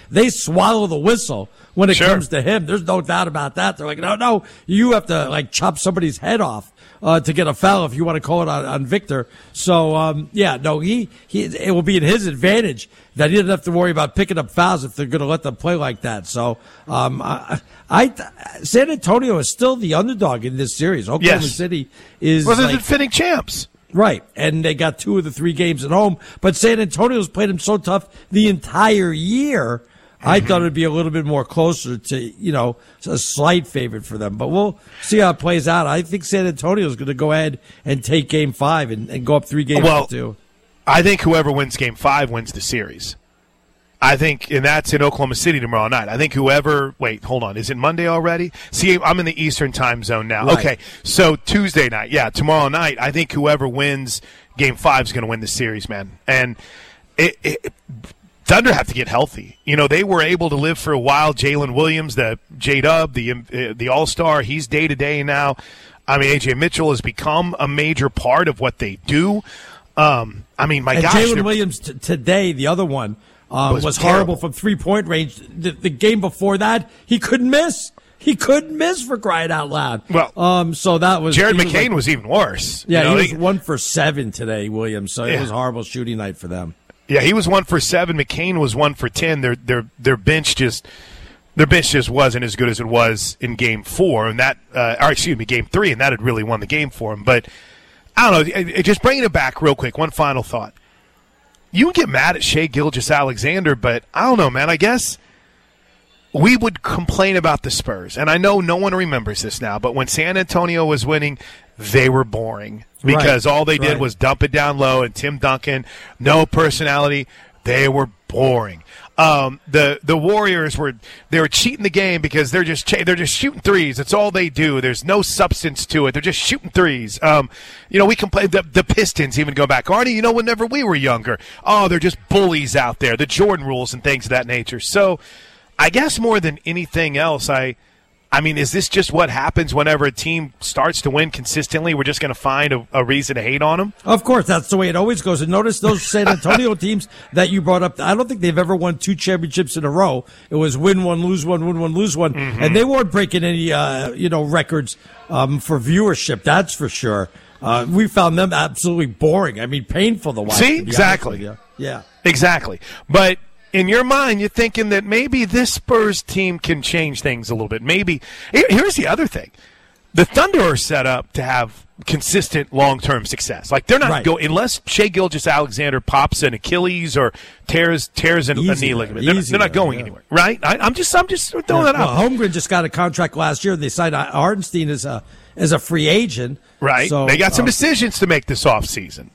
they swallow the whistle when it comes to him. There's no doubt about that. They're like, no, you have to like chop somebody's head off to get a foul, if you want to call it on Victor. So it will be in his advantage that he doesn't have to worry about picking up fouls if they're going to let them play like that. So San Antonio is still the underdog in this series. Oklahoma City is they're the defending champs. Right, and they got 2 of the 3 games at home. But San Antonio's played them so tough the entire year. I thought it would be a little bit more closer to, a slight favorite for them. But we'll see how it plays out. I think San Antonio is going to go ahead and take Game 5 and go up 3 games to 2. I think whoever wins Game 5 wins the series. I think, and that's in Oklahoma City tomorrow night. I think wait, hold on. Is it Monday already? See, I'm in the Eastern time zone now. Right. Okay, so Tuesday night. Yeah, tomorrow night. I think whoever wins Game 5 is going to win the series, man. And Thunder have to get healthy. They were able to live for a while. Jalen Williams, the J-Dub, the All-Star, he's day-to-day now. I mean, A.J. Mitchell has become a major part of what they do. Jalen Williams today, the other one, was horrible from three-point range. The game before that, he couldn't miss. He couldn't miss, for crying out loud. Well, so that was Jared McCain was even worse. Yeah, he was 1 for 7 today, Williams. So it was a horrible shooting night for them. Yeah, he was 1 for 7. McCain was 1 for 10. Their bench just wasn't as good as it was in Game 4, and Game 3, and that had really won the game for him. But I don't know. Just bringing it back real quick. One final thought. You can get mad at Shai Gilgeous-Alexander, but I don't know, man. I guess we would complain about the Spurs, and I know no one remembers this now, but when San Antonio was winning, they were boring because all they did was dump it down low, and Tim Duncan, no personality. They were boring. The Warriors were cheating the game because they're just shooting threes. That's all they do. There's no substance to it. They're just shooting threes. We complain. The Pistons even go back, Arnie. Whenever we were younger, they're just bullies out there. The Jordan rules and things of that nature. So, I guess more than anything else, I mean, is this just what happens whenever a team starts to win consistently? We're just going to find a reason to hate on them? Of course, that's the way it always goes. And notice those San Antonio teams that you brought up, I don't think they've ever won 2 championships in a row. It was win one, lose one, win one, lose one. Mm-hmm. And they weren't breaking any, records for viewership, that's for sure. We found them absolutely boring. I mean, painful to watch. See, exactly. Yeah. Exactly. But in your mind, you're thinking that maybe this Spurs team can change things a little bit. Maybe. Here's the other thing. The Thunder are set up to have consistent long-term success. Like, they're not going, unless Shai Gilgeous-Alexander pops an Achilles or tears a knee ligament. They're not going anywhere, right? I'm just throwing that out. Holmgren just got a contract last year. They signed Hartenstein as a free agent. Right. So, they got some decisions to make this offseason.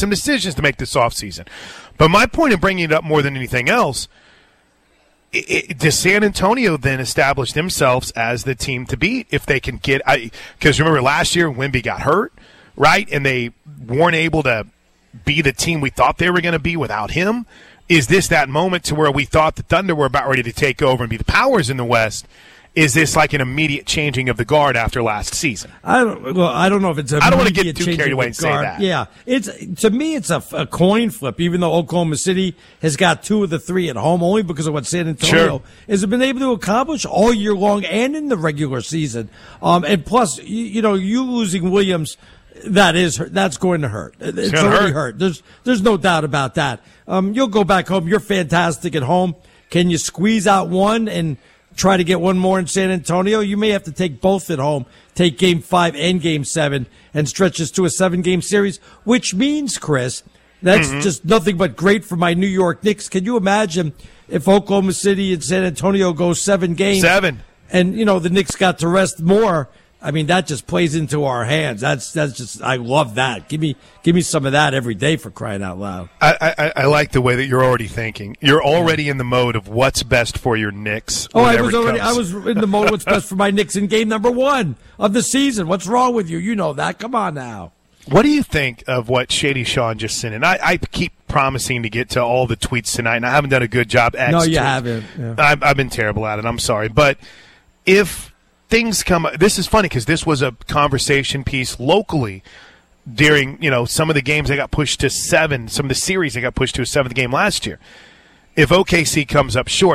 But my point in bringing it up more than anything else, does San Antonio then establish themselves as the team to beat if they can get – because remember last year Wemby got hurt, right, and they weren't able to be the team we thought they were going to be without him? Is this that moment to where we thought the Thunder were about ready to take over and be the powers in the West? Is this like an immediate changing of the guard after last season? I don't know if it's a. I don't want to get too carried away and say that. Yeah, to me it's a coin flip. Even though Oklahoma City has got 2 of the 3 at home, only because of what San Antonio has been able to accomplish all year long and in the regular season. And plus, you losing Williams, that's going to hurt. It's already hurt. There's no doubt about that. You'll go back home. You're fantastic at home. Can you squeeze out one and try to get one more in San Antonio? You may have to take both at home, take Game 5 and Game 7, and stretch this to a 7-game series, which means, Chris, that's just nothing but great for my New York Knicks. Can you imagine if Oklahoma City and San Antonio go 7 games? 7. And, the Knicks got to rest more. I mean, that just plays into our hands. That's just, I love that. Give me some of that every day, for crying out loud. I like the way that you're already thinking. You're already in the mode of what's best for your Knicks. I was in the mode of what's best for my Knicks in game number 1 of the season. What's wrong with you? You know that. Come on now. What do you think of what Shady Sean just sent in? I keep promising to get to all the tweets tonight, and I haven't done a good job. No, you haven't. Yeah. I've been terrible at it. I'm sorry. But if things come – this is funny because this was a conversation piece locally during, some of the games that got pushed to 7, some of the series that got pushed to a 7th game last year. If OKC comes up short,